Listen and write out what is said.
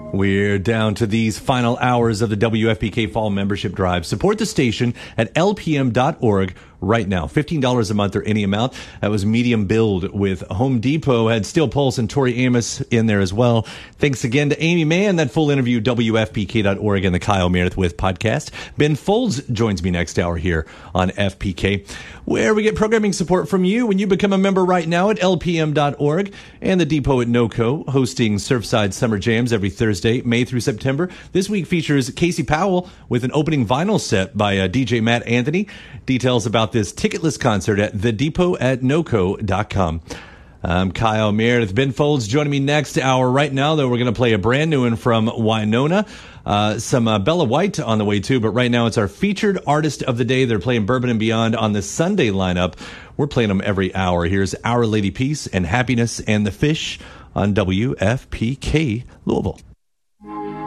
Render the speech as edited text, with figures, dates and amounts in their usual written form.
We're down to these final hours of the WFPK Fall Membership Drive. Support the station at lpm.org right now. $15 a month or any amount. That was medium build with Home Depot. Had Steel Pulse and Tori Amos in there as well. Thanks again to Amy Mann. That full interview, WFPK.org and the Kyle Meredith with podcast. Ben Folds joins me next hour here on FPK, where we get programming support from you when you become a member right now at lpm.org, and the Depot at NOCO, hosting Surfside Summer Jams every Thursday, May through September. This week features Casey Powell with an opening vinyl set by DJ Matt Anthony. Details about this ticketless concert at thedepot@noco.com. I'm Kyle Meredith. Ben Folds joining me next hour. Right now, though, we're going to play a brand new one from Winona. Some Bella White on the way, too. But right now, it's our featured artist of the day. They're playing Bourbon and Beyond on the Sunday lineup. We're playing them every hour. Here's Our Lady Peace and Happiness and the Fish on WFPK Louisville.